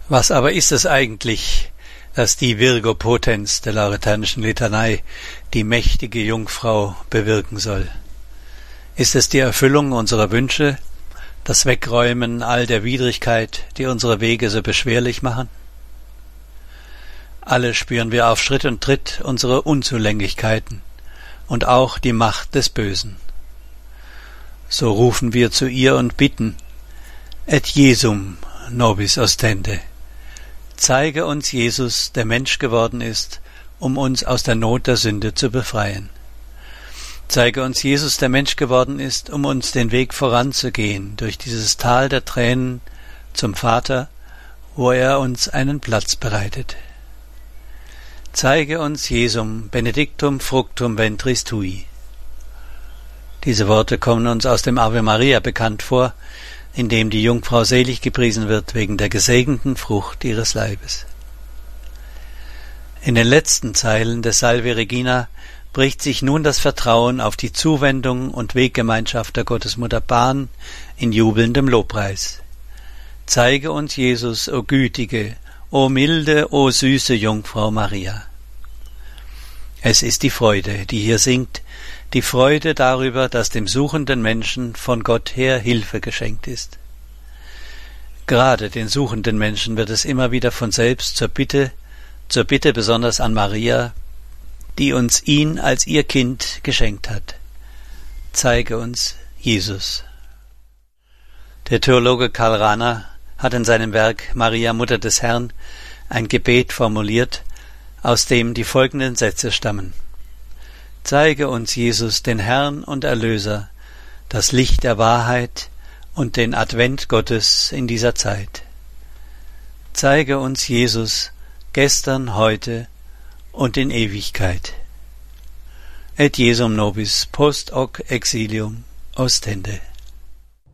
Was aber ist es eigentlich, dass die Virgo Potens der lauretanischen Litanei, die mächtige Jungfrau, bewirken soll? Ist es die Erfüllung unserer Wünsche, das Wegräumen all der Widrigkeit, die unsere Wege so beschwerlich machen? Alle spüren wir auf Schritt und Tritt unsere Unzulänglichkeiten und auch die Macht des Bösen. So rufen wir zu ihr und bitten: Et Jesum nobis ostende. Zeige uns Jesus, der Mensch geworden ist, um uns aus der Not der Sünde zu befreien. Zeige uns Jesus, der Mensch geworden ist, um uns den Weg voranzugehen durch dieses Tal der Tränen zum Vater, wo er uns einen Platz bereitet. Zeige uns Jesum benedictum fructum ventris tui. Diese Worte kommen uns aus dem Ave Maria bekannt vor, in dem die Jungfrau selig gepriesen wird wegen der gesegneten Frucht ihres Leibes. In den letzten Zeilen des Salve Regina bricht sich nun das Vertrauen auf die Zuwendung und Weggemeinschaft der Gottesmutter Bahn in jubelndem Lobpreis. Zeige uns Jesus, o gütige, o milde, o süße Jungfrau Maria. Es ist die Freude, die hier singt, die Freude darüber, dass dem suchenden Menschen von Gott her Hilfe geschenkt ist. Gerade den suchenden Menschen wird es immer wieder von selbst zur Bitte besonders an Maria, die uns ihn als ihr Kind geschenkt hat. Zeige uns Jesus. Der Theologe Karl Rahner hat in seinem Werk Maria, Mutter des Herrn, ein Gebet formuliert, aus dem die folgenden Sätze stammen: Zeige uns Jesus, den Herrn und Erlöser, das Licht der Wahrheit und den Advent Gottes in dieser Zeit. Zeige uns Jesus, gestern, heute und in Ewigkeit. Et Jesum nobis post hoc exilium ostende.